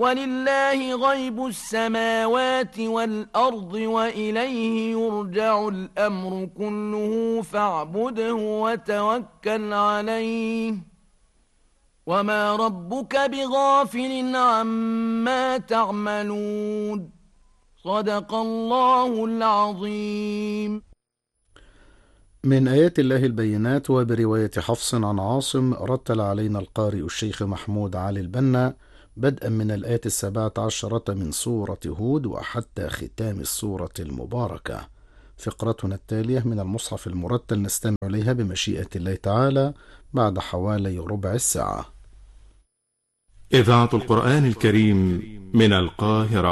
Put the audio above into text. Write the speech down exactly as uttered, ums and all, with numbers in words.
ولله غيب السماوات والأرض وإليه يرجع الأمر كله فاعبده وتوكل عليه وما ربك بغافل عما تعملون. صدق الله العظيم. من آيات الله البينات. وبرواية حفص عن عاصم رتل علينا القارئ الشيخ محمود علي البنا بدءا من الآية السابعة عشرة من سورة هود وحتى ختام السورة المباركة. فقرتنا التالية من المصحف المرتل نستمع إليها بمشيئة الله تعالى بعد حوالي ربع الساعة. إذاعة القرآن الكريم من القاهرة.